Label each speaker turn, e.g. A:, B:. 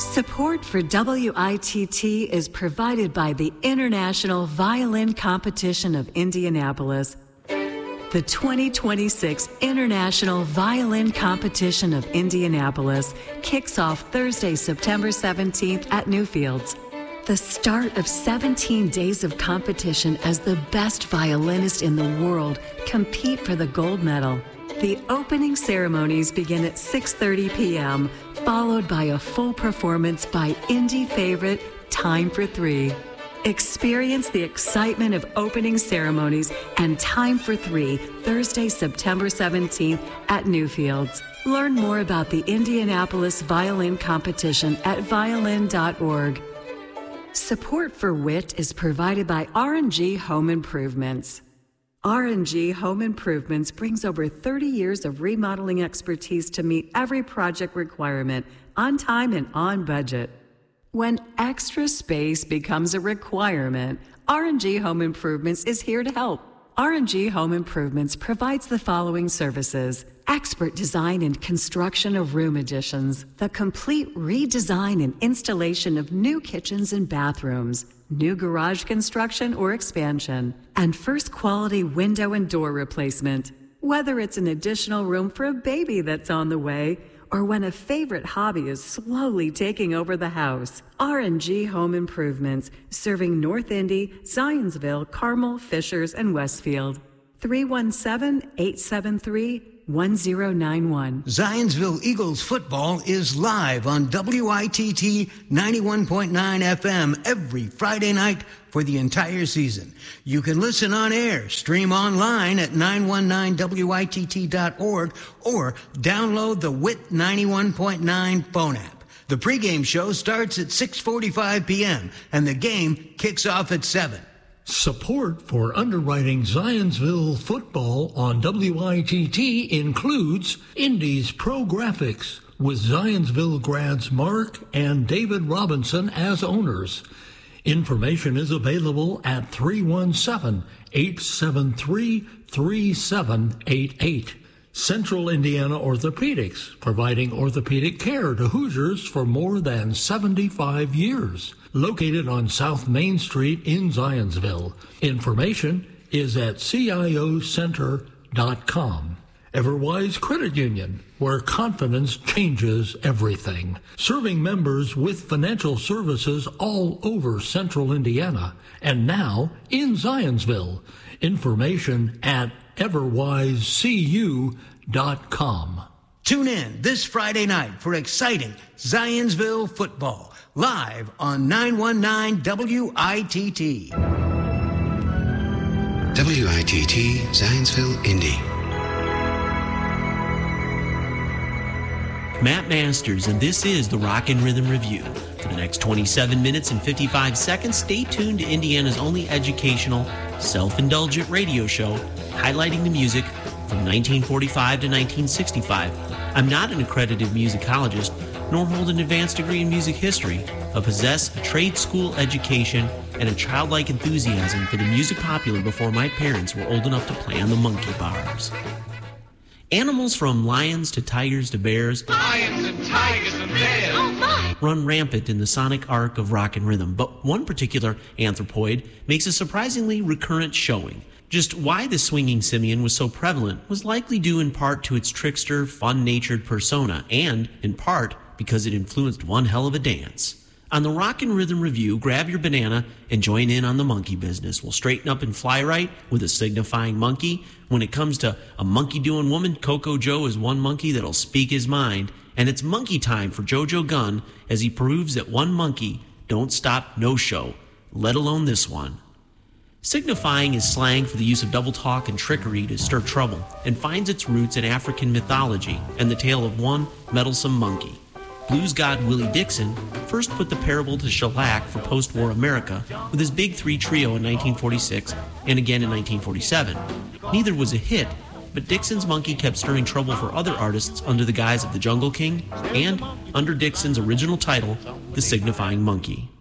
A: Support for WITT is provided by the International Violin Competition of Indianapolis. The 2026 International Violin Competition of Indianapolis kicks off Thursday, September 17th at Newfields. The start of 17 days of competition as the best violinist in the world compete for the gold medal. The opening ceremonies begin at 6:30 p.m., followed by a full performance by indie favorite Time for Three. Experience the excitement of opening ceremonies and Time for Three, Thursday, September 17th at Newfields. Learn more about the Indianapolis Violin Competition at violin.org. Support for WIT is provided by R&G Home Improvements. R&G Home Improvements brings over 30 years of remodeling expertise to meet every project requirement on time and on budget. When extra space becomes a requirement, R&G Home Improvements is here to help. R&G Home Improvements provides the following services: expert design and construction of room additions, the complete redesign and installation of new kitchens and bathrooms, new garage construction or expansion, and first quality window and door replacement. Whether it's an additional room for a baby that's on the way, or when a favorite hobby is slowly taking over the house, R&G Home Improvements, serving North Indy, Zionsville, Carmel, Fishers, and Westfield. 317-873-1091.
B: Zionsville Eagles football is live on WITT 91.9 FM every Friday night for the entire season. You can listen on air, stream online at 919witt.org, or download the WIT 91.9 phone app. The pregame show starts at 6:45 p.m. and the game kicks off at 7.
C: Support for underwriting Zionsville football on WITT includes Indy's Pro Graphics, with Zionsville grads Mark and David Robinson as owners. Information is available at 317-873-3788. Central Indiana Orthopedics, providing orthopedic care to Hoosiers for more than 75 years. Located on South Main Street in Zionsville. Information is at ciocenter.com. Everwise Credit Union, where confidence changes everything. Serving members with financial services all over Central Indiana and now in Zionsville. Information at everwisecu.com.
B: Tune in this Friday night for exciting Zionsville football, live on 919 WITT.
D: WITT Zionsville, Indy.
E: Matt Masters, and this is the Rock and Rhythm Review. For the next 27 minutes and 55 seconds, stay tuned to Indiana's only educational, self-indulgent radio show highlighting the music from 1945 to 1965. I'm not an accredited musicologist, nor hold an advanced degree in music history, but possess a trade school education and a childlike enthusiasm for the music popular before my parents were old enough to play on the monkey bars. Animals from lions to tigers to bears,
F: lions and tigers and bears, oh my,
E: run rampant in the sonic arc of rock and rhythm, but one particular anthropoid makes a surprisingly recurrent showing. Just why the swinging simian was so prevalent was likely due in part to its trickster, fun-natured persona, and, in part, because it influenced one hell of a dance. On the Rock and Rhythm Review, grab your banana and join in on the monkey business. We'll straighten up and fly right with a signifying monkey. When it comes to a monkey-doing woman, Coco Joe is one monkey that'll speak his mind. And it's monkey time for JoJo Gunn as he proves that one monkey don't stop no show, let alone this one. Signifying is slang for the use of double talk and trickery to stir trouble, and finds its roots in African mythology and the tale of one meddlesome monkey. Blues god Willie Dixon first put the parable to shellac for post-war America with his Big Three trio in 1946 and again in 1947. Neither was a hit, but Dixon's monkey kept stirring trouble for other artists under the guise of the Jungle King and under Dixon's original title, the Signifying Monkey.